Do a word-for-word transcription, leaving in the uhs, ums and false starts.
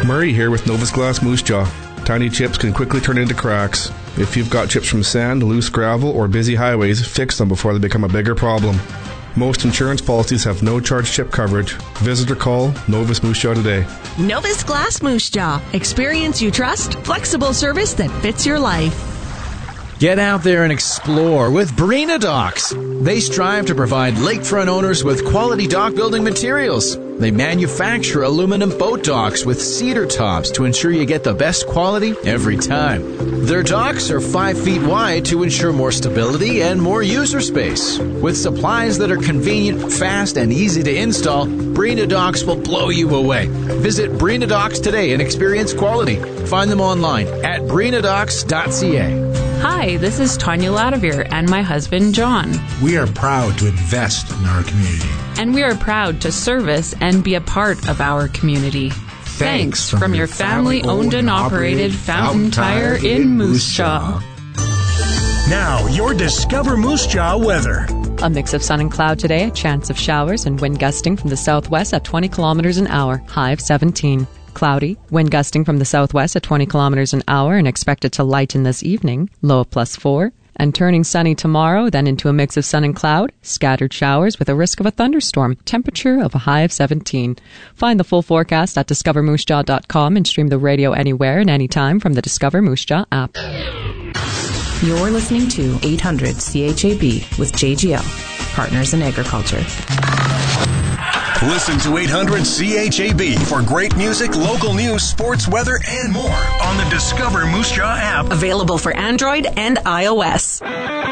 Murray here with Novus Glass Moose Jaw. Tiny chips can quickly turn into cracks. If you've got chips from sand, loose gravel, or busy highways, fix them before they become a bigger problem. Most insurance policies have no-charge chip coverage. Visit or call Novus Moose Jaw today. Novus Glass Moose Jaw. Experience you trust, flexible service that fits your life. Get out there and explore with Breena Docks. They strive to provide lakefront owners with quality dock building materials. They manufacture aluminum boat docks with cedar tops to ensure you get the best quality every time. Their docks are five feet wide to ensure more stability and more user space. With supplies that are convenient, fast, and easy to install, Breena Docks will blow you away. Visit Breena Docks today and experience quality. Find them online at breena docks dot c a. Hi, this is Tanya Ladavere and my husband, John. We are proud to invest in our community. And we are proud to service and be a part of our community. Thanks, Thanks from, from your family-owned and operated Fountain Tire in Moose Jaw. Now, your Discover Moose Jaw weather. A mix of sun and cloud today, a chance of showers and wind gusting from the southwest at twenty kilometers an hour, high of seventeen. Cloudy, wind gusting from the southwest at twenty kilometers an hour and expected to lighten this evening, low of plus four. And turning sunny tomorrow, then into a mix of sun and cloud, scattered showers with a risk of a thunderstorm, temperature of a high of seventeen. Find the full forecast at discover moose jaw dot com and stream the radio anywhere and anytime from the Discover Moose Jaw app. You're listening to eight hundred C H A B with J G L, Partners in Agriculture. Listen to eight hundred C H A B for great music, local news, sports, weather, and more on the Discover Moose Jaw app. Available for Android and iOS.